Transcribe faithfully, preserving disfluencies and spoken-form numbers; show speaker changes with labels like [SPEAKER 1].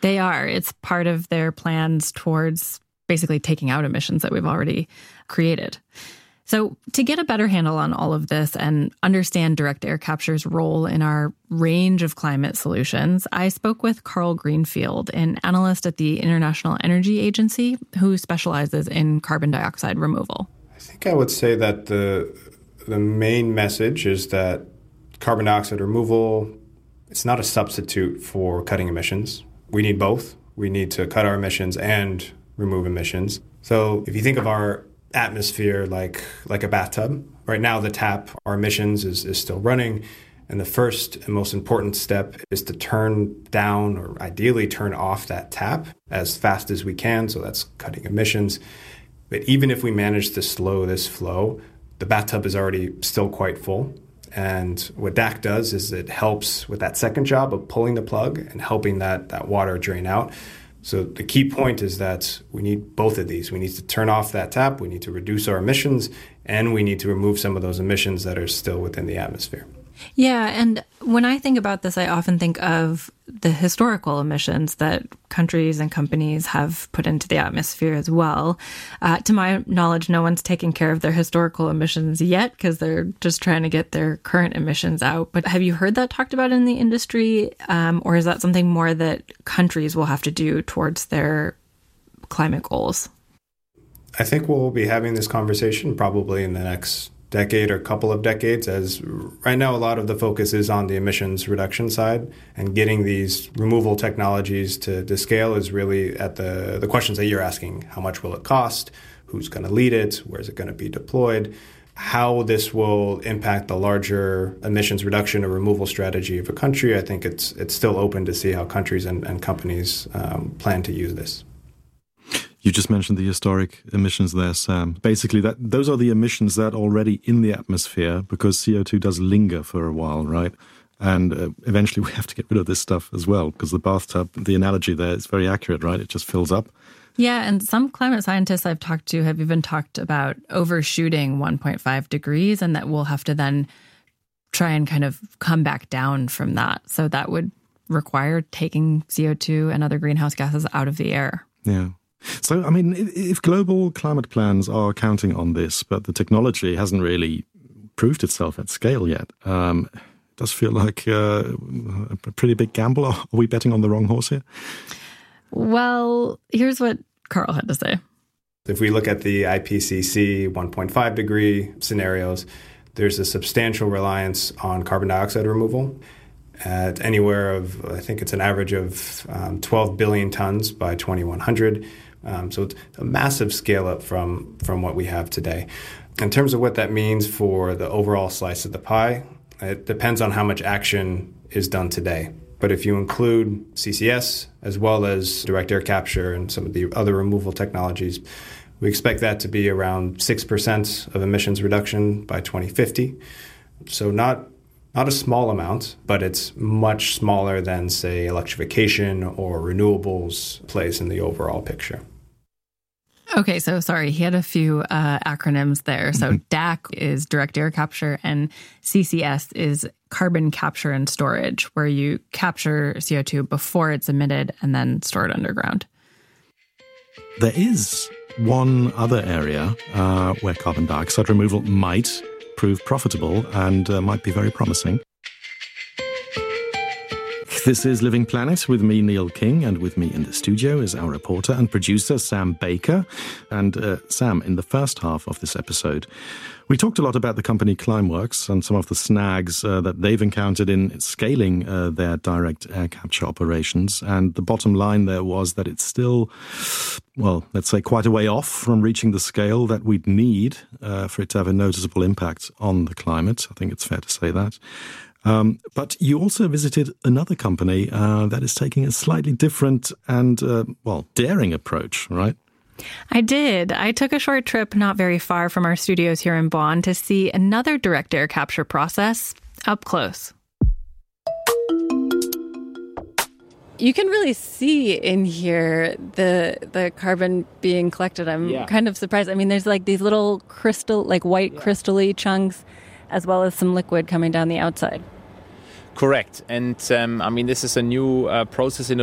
[SPEAKER 1] They are. It's part of their plans towards basically taking out emissions that we've already created. So to get a better handle on all of this and understand direct air capture's role in our range of climate solutions, I spoke with Carl Greenfield, an analyst at the International Energy Agency who specializes in carbon dioxide removal.
[SPEAKER 2] I think I would say that the the main message is that carbon dioxide removal, it's not a substitute for cutting emissions. We need both. We need to cut our emissions and remove emissions. So if you think of our atmosphere like like a bathtub, right now the tap, our emissions is, is still running. And the first and most important step is to turn down or ideally turn off that tap as fast as we can. So that's cutting emissions. But even if we manage to slow this flow, the bathtub is already still quite full. And what D A C does is it helps with that second job of pulling the plug and helping that, that water drain out. So the key point is that we need both of these. We need to turn off that tap, we need to reduce our emissions, and we need to remove some of those emissions that are still within the atmosphere.
[SPEAKER 1] Yeah, and when I think about this, I often think of the historical emissions that countries and companies have put into the atmosphere as well. Uh, to my knowledge, no one's taken care of their historical emissions yet because they're just trying to get their current emissions out. But have you heard that talked about in the industry? Um, or is that something more that countries will have to do towards their climate goals?
[SPEAKER 2] I think we'll be having this conversation probably in the next decade or couple of decades, as right now a lot of the focus is on the emissions reduction side, and getting these removal technologies to, to scale is really at the, the questions that you're asking. How much will it cost? Who's going to lead it? Where is it going to be deployed? How this will impact the larger emissions reduction or removal strategy of a country, I think it's it's still open to see how countries and, and companies um, plan to use this.
[SPEAKER 3] You just mentioned the historic emissions there, Sam. Basically, that those are the emissions that are already in the atmosphere because C O two does linger for a while, right? And uh, eventually we have to get rid of this stuff as well because the bathtub, the analogy there is very accurate, right? It just fills up.
[SPEAKER 1] Yeah, and some climate scientists I've talked to have even talked about overshooting one point five degrees and that we'll have to then try and kind of come back down from that. So that would require taking C O two and other greenhouse gases out of the air.
[SPEAKER 3] Yeah. So, I mean, if global climate plans are counting on this, but the technology hasn't really proved itself at scale yet, um, it does feel like uh, a pretty big gamble. Are we betting on the wrong horse here?
[SPEAKER 1] Well, here's what Carl had to say.
[SPEAKER 2] If we look at the I P C C one point five degree scenarios, there's a substantial reliance on carbon dioxide removal at anywhere of, I think it's an average of um, twelve billion tons by twenty-one hundred. Um, so it's a massive scale up from, from what we have today. In terms of what that means for the overall slice of the pie, it depends on how much action is done today. But if you include C C S as well as direct air capture and some of the other removal technologies, we expect that to be around six percent of emissions reduction by twenty fifty. So not Not a small amount, but it's much smaller than, say, electrification or renewables plays in the overall picture.
[SPEAKER 1] Okay, so sorry, he had a few uh, acronyms there. So mm-hmm. D A C is direct air capture and C C S is carbon capture and storage, where you capture C O two before it's emitted and then store it underground.
[SPEAKER 3] There is one other area uh, where carbon dioxide removal might prove profitable and uh, might be very promising. This is Living Planet with me, Neil King, and with me in the studio is our reporter and producer, Sam Baker. And uh, Sam, in the first half of this episode, we talked a lot about the company Climeworks and some of the snags uh, that they've encountered in scaling uh, their direct air capture operations. And the bottom line there was that it's still, well, let's say quite a way off from reaching the scale that we'd need uh, for it to have a noticeable impact on the climate. I think it's fair to say that. Um, but you also visited another company uh, that is taking a slightly different and, uh, well, daring approach, right?
[SPEAKER 1] I did. I took a short trip not very far from our studios here in Bonn to see another direct air capture process up close. You can really see in here the the carbon being collected. I'm yeah. kind of surprised. I mean, there's like these little crystal, like white yeah. crystal-y chunks, as well as some liquid coming down the outside.
[SPEAKER 4] Correct. And um, I mean, this is a new uh, process